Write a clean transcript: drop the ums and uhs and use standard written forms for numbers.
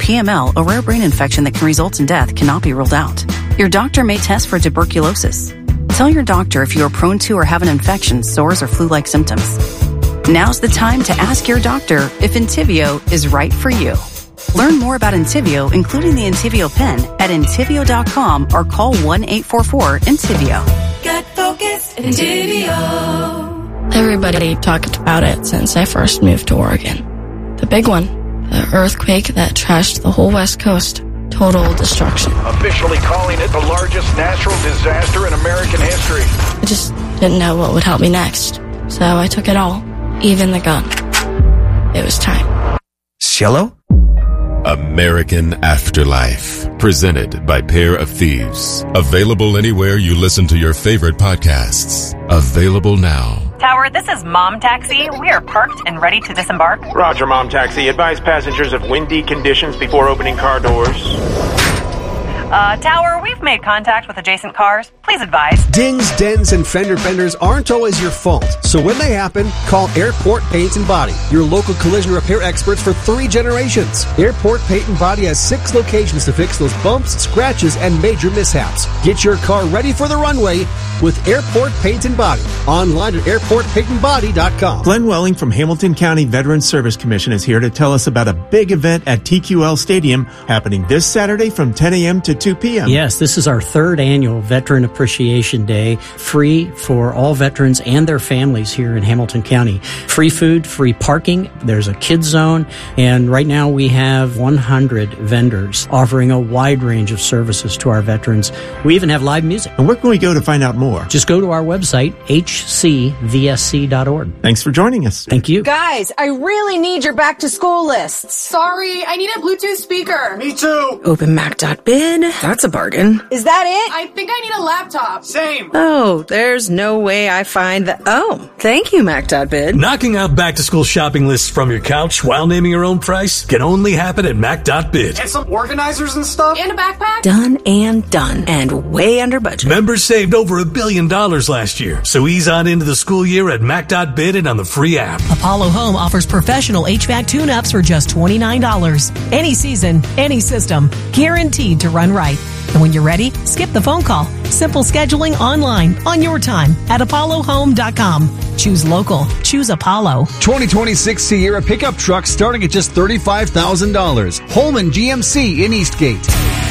PML, a rare brain infection that can result in death, cannot be ruled out. Your doctor may test for tuberculosis. Tell your doctor if you are prone to or have an infection, sores, or flu-like symptoms. Now's the time to ask your doctor if Entyvio is right for you. Learn more about Entyvio, including the Entyvio pen, at Entyvio.com or call 1-844-ENTYVIO. Get focused, Entyvio. Everybody talked about it since I first moved to Oregon. The big one, the earthquake that trashed the whole West Coast. Total destruction. Officially calling it the largest natural disaster in American history. I just didn't know what would help me next. So I took it all, even the gun. It was time. Cielo? American Afterlife, presented by Pair of Thieves. Available anywhere you listen to your favorite podcasts. Available now. Tower, this is Mom Taxi. We are parked and ready to disembark. Roger, Mom Taxi. Advise passengers of windy conditions before opening car doors. Tower, we've made contact with adjacent cars. Please advise. Dings, dents, and fender benders aren't always your fault. So when they happen, call Airport Paint and Body, your local collision repair experts for 3 generations. Airport Paint and Body has 6 locations to fix those bumps, scratches, and major mishaps. Get your car ready for the runway with Airport Paint and Body. Online at airportpaintandbody.com. Glenn Welling from Hamilton County Veterans Service Commission is here to tell us about a big event at TQL Stadium happening this Saturday from 10 a.m. to 2 p.m. Yes, this is our 3rd annual Veteran Appreciation Day, free for all veterans and their families here in Hamilton County. Free food, free parking, there's a kids zone, and right now we have 100 vendors offering a wide range of services to our veterans. We even have live music. And where can we go to find out more? Just go to our website, hcvsc.org. Thanks for joining us. Thank you. Guys, I really need your back to school lists. Sorry, I need a Bluetooth speaker. Me too. OpenMac.bid. That's a bargain. Is that it? I think I need a laptop. Same. Oh, there's no way I find that. Oh, thank you, Mac.bid. Knocking out back-to-school shopping lists from your couch while naming your own price can only happen at Mac.bid. And some organizers and stuff. And a backpack. Done and done. And way under budget. Members saved over $1 billion last year. So ease on into the school year at Mac.bid and on the free app. Apollo Home offers professional HVAC tune-ups for just $29. Any season, any system. Guaranteed to run right. And when you're ready, skip the phone call. Simple scheduling online, on your time, at ApolloHome.com. Choose local. Choose Apollo. 2026 Sierra pickup truck starting at just $35,000. Holman GMC in Eastgate.